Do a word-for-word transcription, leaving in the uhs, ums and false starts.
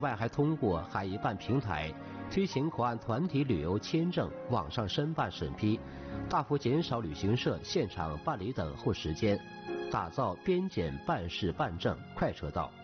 外，还通过海一办平台推行口岸团体旅游签证网上申办审批，大幅减少旅行社现场办理等候时间，打造边检办事办证快车道。